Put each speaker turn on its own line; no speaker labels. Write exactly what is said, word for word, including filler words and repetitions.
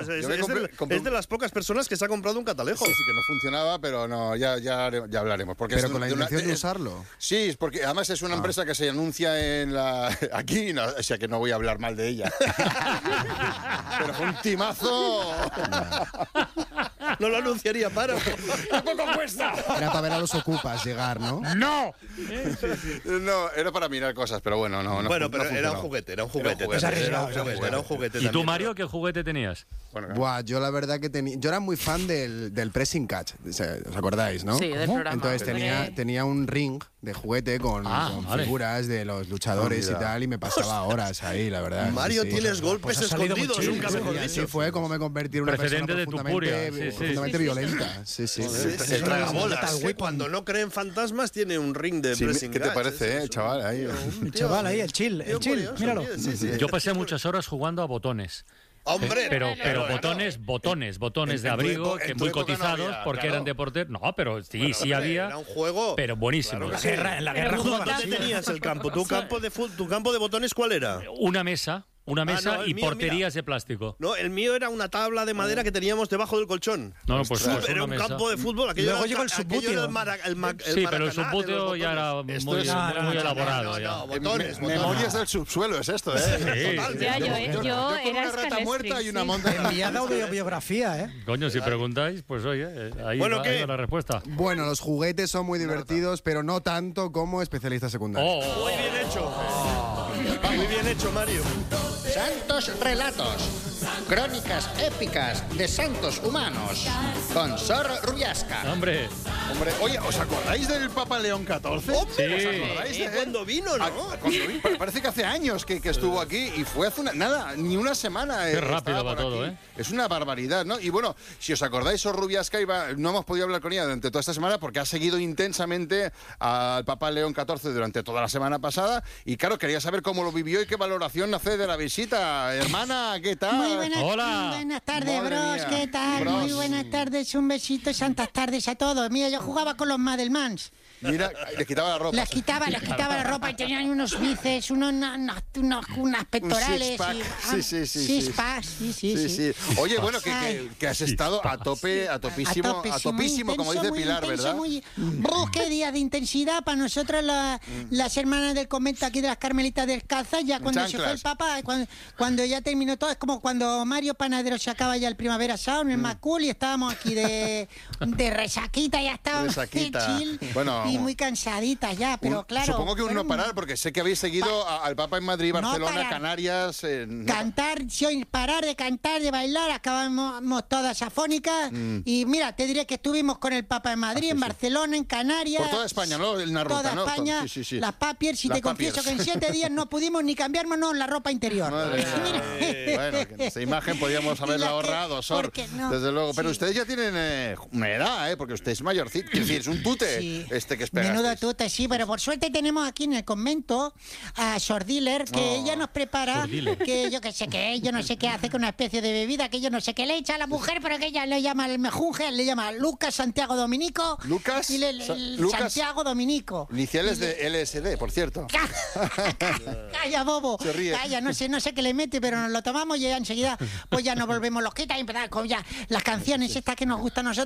es, es,
Yo me
es,
compré-
de,
compré
es de las pocas personas que se ha comprado un catalejo.
Sí, sí, que no funcionaba, pero no, ya, ya, ya hablaremos. Porque
Pero
es
con la
de una-
intención de
es-
usarlo.
Sí, es porque además es una
Ah.
empresa que se anuncia en la aquí, no, o sea que no voy a hablar mal de ella. Pero fue un timazo.
No lo anunciaría para.
¡Qué poco cuesta!
Era para ver a los ocupas llegar, ¿no?
¡No! No, era para mirar cosas, pero bueno, no. no
Bueno,
fun-
pero
no
era un
funcionó.
juguete, era un juguete.
Era un juguete,
también,
era
Era un
arriesgado,
juguete, era un juguete
¿Y tú,
también.
Mario, qué juguete tenías?
Bueno,
Buah, yo la verdad que tenía... Yo era muy fan del, del pressing catch, ¿os acordáis, no?
Sí, del programa.
Entonces tenía,
Hombre.
tenía un ring de juguete con,
Ah,
con
vale.
figuras de los luchadores
Ah,
y
mira.
tal, y me pasaba horas ahí, la verdad.
Mario,
sí, sí.
tienes golpes
Pues ha salido
escondidos,
mucho,
nunca
sí,
mejor
Y así
dicho.
fue como me convertí en una
Precedente
persona
de tu
profundamente,
furia, sí, sí.
profundamente
Sí, sí,
violenta. Sí, sí.
Sí,
sí.
sí,
Eso no
tragabolas,
Metal
¿eh?
Weapon.
Cuando no creen fantasmas tiene un ring de
Sí,
pressing
¿qué te
catch,
parece,
es-
eh,
es un
chaval? Ahí.
tío, un
El
tío-
chaval ahí, el chill,
tío
el chill,
curioso,
míralo.
tío, sí, sí.
Yo pasé muchas horas jugando a botones.
Hombre,
Pero, pero
claro.
botones, botones, botones de
En tu
abrigo,
epo- en
que
tu
muy
época no
cotizados
había,
porque
claro.
eran de portero. No, pero sí,
Bueno,
sí
hombre,
había,
Era un juego.
pero buenísimos.
Claro
La
que sí.
guerra, en la guerra
Pero
jugaban
¿Dónde
así.
tenías el campo? ¿Tu campo de fut- tu campo de botones cuál era?
Una mesa, una mesa
no, el
y
mío,
porterías de plástico.
No, el mío era una tabla de madera que teníamos debajo del colchón.
No, no, pues
Fut-
pues
era
una
un
mesa.
campo de fútbol. Aquello
Luego
era,
llegó el
aquello
subbuteo.
era el, mara- el ma- el
Sí, pero el
Maracaná de los
subbuteo ya era
botones.
Esto
muy,
es-
No,
muy
no, no,
elaborado.
no,
ya.
no, botones,
Me-
botones.
Memorias del subsuelo es esto, ¿eh?
Sí.
Total,
Ya, yo,
Yo-
yo,
yo con
era
una rata
Scalestri,
muerta y una
sí.
montaña.
Enviada autobiografía, ¿eh?
Coño, si preguntáis, pues oye, eh, ahí,
Bueno,
va,
¿qué?
ahí va la respuesta.
Bueno, los juguetes son muy divertidos, pero no tanto como especialistas secundarios.
Oh, oh,
Muy bien hecho. Muy bien hecho, Mario.
Santos Relatos. Crónicas épicas de santos humanos. Con Sor Rubiasca.
oh. Hombre,
Hombre, oye, ¿os acordáis del Papa León catorce?
Hombre,
Sí.
¿os acordáis de cuando vino,
Ah,
no?
cuando vi- pa- Parece que hace años que, que estuvo aquí y fue hace una, nada, ni una semana.
Qué
eh,
rápido
estaba
va
por
todo,
aquí.
¿eh?
Es una barbaridad, ¿no? Y bueno, si os acordáis, Sor Rubiasca iba, no hemos podido hablar con ella durante toda esta semana porque ha seguido intensamente al Papa León catorce durante toda la semana pasada y claro, quería saber cómo lo vivió y qué valoración hace de la visita. Hermana, ¿qué tal?
Muy buenas,
Hola.
buenas tardes,
Madre
bros.
mía.
¿Qué tal?
Bros.
Muy buenas tardes, un besito, santas tardes a todos. Mira, yo jugaba con los Madelmans.
Mira, le quitaba la ropa.
Les quitaba, les quitaba la ropa y tenían unos bíceps, unos, unos, unos- unas pectorales.
six-pack.
y,
Sí, sí, sí, sí.
Six packs, sí, sí,
Sí,
sí.
sí. Oye, bueno, que, que,
Ay.
que has estado a tope, a topísimo, a topísimo, como
intenso,
dice
muy
Pilar,
intenso,
¿verdad?
Muy... Brr, qué día de intensidad para nosotras la- las hermanas del convento aquí de las Carmelitas Descalzas, ya cuando se fue
chanclas.
el Papa, cuando, cuando ya terminó todo, es como cuando Mario Panadero se acaba ya el Primavera Sound, el Macul, y estábamos aquí de, de resaquita, ya estábamos
Resaquita.
chill
Bueno,
y muy cansaditas ya, pero
Un-
claro.
Supongo que un no
fueron-
parar, porque sé que habéis seguido a- al Papa en Madrid,
No
Barcelona,
parar.
Canarias. eh, no pa-
Cantar, sin parar de cantar, de bailar, acabamos todas afónicas. Y mira, te diré que estuvimos con el Papa en Madrid,
Mm. Ah, sí,
en
sí.
Barcelona, en Canarias.
Por toda España, ¿no? En una ruta,
Toda
¿no?
España,
Sí, sí, sí.
las papiers, y
Las
te confieso
papiers.
que en siete días no pudimos ni cambiarnos la ropa interior.
Madre mía. Bueno, que esa imagen podíamos
Y
haberla
la que-
ahorrado, Sor.
porque no,
Desde luego. Pero
sí.
ustedes ya tienen eh, una edad, ¿eh? Porque usted es mayorcito. Es decir, es un tute
Sí.
este que espera.
Menudo tute, sí, pero por suerte tenemos aquí en el convento a Sor Diller, que
Oh.
ella nos prepara,
Sor Diller.
que yo que sé qué es, yo no sé qué hace con una especie de bebida, que yo no sé qué le echa a la mujer, pero que ella le llama el mejunje, le llama Lucas Santiago Dominico.
Lucas
y le- le-
Sa-
el
Lucas-
Santiago Dominico.
Iniciales de L S D, por cierto.
Calla, bobo.
Se ríe.
Calla, no sé, no sé qué le mete, pero nos lo tomamos y ya enseguida pues ya nos volvemos loquitas y empezamos con ya las canciones estas que nos gustan a nosotros.